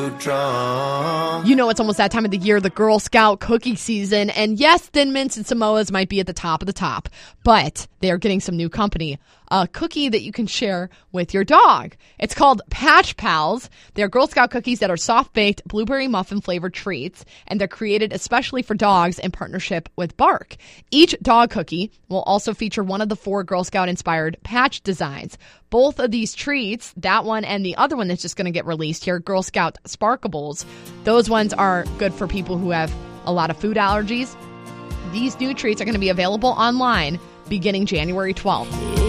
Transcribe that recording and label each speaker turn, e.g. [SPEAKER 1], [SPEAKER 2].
[SPEAKER 1] You know, it's almost that time of the year, the Girl Scout cookie season. And yes, Thin Mints and Samoas might be at the top of the top, but they are getting some new company. A cookie that you can share with your dog. It's called Patch Pals. They're Girl Scout cookies that are soft-baked, blueberry muffin-flavored treats, and they're created especially for dogs in partnership with Bark. Each dog cookie will also feature one of the 4 Girl Scout-inspired patch designs. Both of these treats, that one and the other one that's just going to get released here, Girl Scout Sparkables, those ones are good for people who have a lot of food allergies. These new treats are going to be available online beginning January 12th.